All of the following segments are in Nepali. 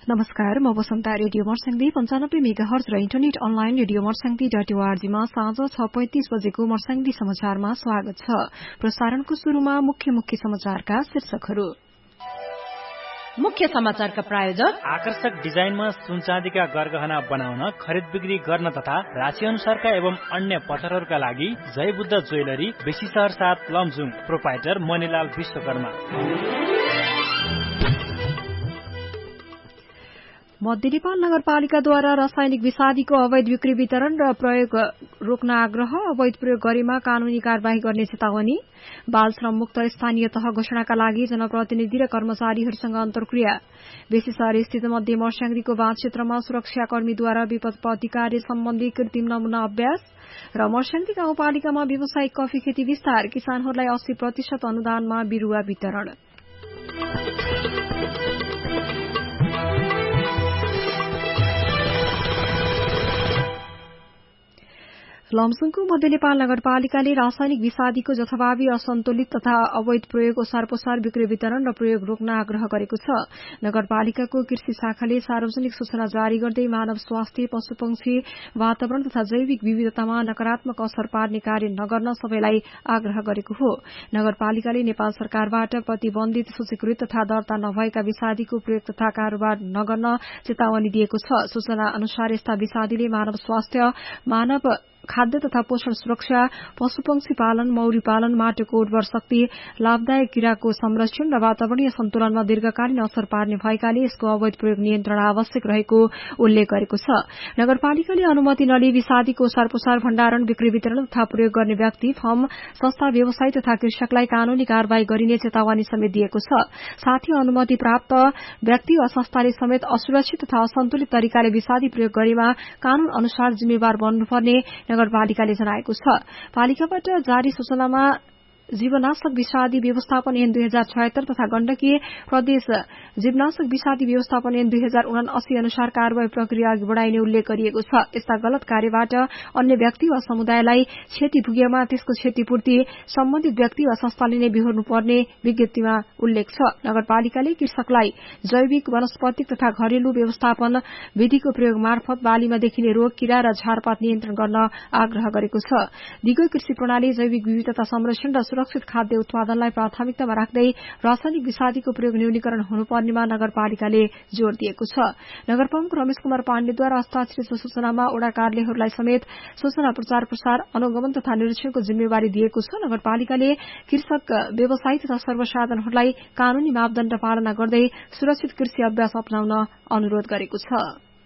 नमस्कार, म वसन्ता। रेडियो मर्स्याङ्दी 95 मेगाहर्ज र इन्टरनेट अनलाइन रेडियो मर्स्याङ्दी.org मा साँझ 6:35 बजेको मर्स्याङ्दी समाचारमा स्वागत छ। प्रसारणको शुरूमा मुख्य समाचारका शीर्षकहरू। मुख्य समाचारका प्रायोजक आकर्षक डिजाइनमा सुनचाँदीका गरगहना बनाउन, खरिद बिक्री गर्न तथा राशि अनुसारका एवं अन्य पत्थरहरूका लागि जय बुद्ध ज्वेलरी, बेसी शहर 7 लमजुङ। प्रोपाइटर मणिलाल विश्वकर्मा। मध्य नेपाल नगरपालिकाद्वारा रासायनिक विषादीको अवैध बिक्री वितरण र प्रयोग रोक्न आग्रह, अवैध प्रयोग गरेमा कानूनी कार्यवाही गर्ने चेतावनी। बाल श्रम मुक्त स्थानीय तह घोषणाका लागि जनप्रतिनिधि र कर्मचारीहरूसँग अन्तर्क्रिया। बेसी शहर स्थित मध्य मर्स्याङ्दीको बाँध क्षेत्रमा सुरक्षाकर्मीद्वारा विपत्ति कार्य सम्बन्धी कृत्रिम नमूना अभ्यास र मर्स्याङ्दी गाउँपालिकामा व्यावसायिक कफी खेती विस्तार, किसानहरूलाई 80% अनुदानमा बिरूवा वितरण। लमजुङको मध्य नेपाल नगरपालिकाले रासायनिक विषादीको जथाभावी, असन्तुलित तथा अवैध प्रयोग, ओसारपसार, बिक्री वितरण र प्रयोग रोक्न आग्रह गरेको छ। नगरपालिकाको कृषि शाखाले सार्वजनिक सूचना जारी गर्दै मानव स्वास्थ्य, पशुपक्षी, वातावरण तथा जैविक विविधतामा नकारात्मक असर पार्ने कार्य नगर्न सबैलाई आग्रह गरेको हो। नगरपालिकाले नेपाल सरकारबाट प्रतिबन्धित, सूचीकृत तथा दर्ता नभएका विषादीको प्रयोग तथा कारोबार नगर्न चेतावनी दिएको छ। सूचना अनुसार यस्ता विषादीले मानव स्वास्थ्य, मानव खाद्य तथा पोषण सुरक्षा, पशुपक्षी पालन, मौरी पालन, माटोको उर्वर शक्ति, लाभदायक किराको संरक्षण र वातावरणीय सन्तुलनमा दीर्घकालीन असर पार्ने भएकाले यसको अवैध प्रयोग नियन्त्रण आवश्यक रहेको उल्लेख गरेको छ। नगरपालिकाले अनुमति नलिई विषादीको ओसारपसार, भण्डारण, बिक्री वितरण तथा प्रयोग गर्ने व्यक्ति, फर्म, संस्था, व्यवसायी तथा कृषकलाई कानूनी कार्यवाही गरिने चेतावनी समेत दिएको छ। साथै अनुमति प्राप्त व्यक्ति वा संस्थाले समेत असुरक्षित तथा असन्तुलित तरिकाले विषादी प्रयोग गरेमा कानून अनुसार जिम्मेवार बन्नुपर्ने नगरपालिकाले जनाएको छ। पालिकाबाट जारी सूचनामा जीवनाशक विषादी व्यवस्थापन ऐन 2076 तथा गण्डकी प्रदेश जीवनाशक विषादी व्यवस्थापन ऐन 2079 अनुसार कार्यवाही प्रक्रिया अघि बढ़ाइने उल्लेख गरिएको छ। यस्ता गलत कार्यबाट अन्य व्यक्ति वा समुदायलाई क्षति पुगेमा त्यसको क्षतिपूर्ति सम्बन्धित व्यक्ति वा संस्थाले नै बिहोर्नुपर्ने विज्ञप्तिमा उल्लेख छ। नगरपालिकाले कृषकलाई जैविक, वनस्पतिक तथा घरेलु व्यवस्थापन विधिको प्रयोग मार्फत बालीमा देखिने रोग, किरा र झारपात नियन्त्रण गर्न आग्रह गरेको छ। दिगो कृषि प्रणाली, जैविक विविधता संरक्षण र सुरक्षित खाद्य उत्पादनलाई प्राथमिकतामा राख्दै रासायनिक विषादीको प्रयोग न्यूनीकरण हुनुपर्नेमा नगरपालिकाले जोड़ दिएको छ। नगरप्रमुख रमेश कुमार पाण्डेद्वारा हस्ताक्षरित सूचनामा वडा कार्यालयहरूलाई समेत सूचना प्रचार प्रसार, अनुगमन तथा निरीक्षणको जिम्मेवारी दिएको छ। नगरपालिकाले कृषक, व्यवसायी तथा सर्वसाधारणहरूलाई कानूनी मापदण्ड पालना गर्दै सुरक्षित कृषि अभ्यास अपनाउन अनुरोध गरेको छ।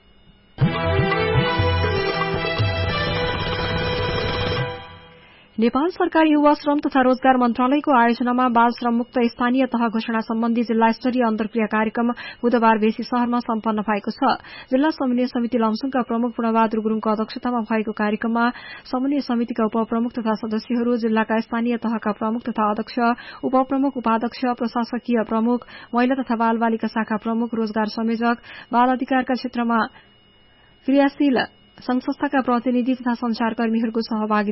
नेपाल सरकार युवा श्रम तथा रोजगार मन्त्रालयको आयोजनामा बाल श्रम मुक्त स्थानीय तह घोषणा सम्बन्धी जिल्ला स्तरीय अन्तर्क्रिया कार्यक्रम बुधबार बेसी शहरमा सम्पन्न भएको छ। जिल्ला समन्वय समिति लमजुङका प्रमुख पूर्णबहादुर गुरूङको अध्यक्षतामा भएको कार्यक्रममा समन्वय समितिका उपप्रमुख तथा सदस्यहरू, जिल्लाका स्थानीय तहका प्रमुख तथा अध्यक्ष, उपप्रमुख, उपाध्यक्ष, प्रशासकीय प्रमुख, महिला तथा बाल बालिका शाखा प्रमुख, रोजगार संयोजक, बाल अधिकारका क्षेत्रमा क्रियाशील संघ संस्थाका प्रतिनिधि तथा संचारकर्मीहरूको सहभागिता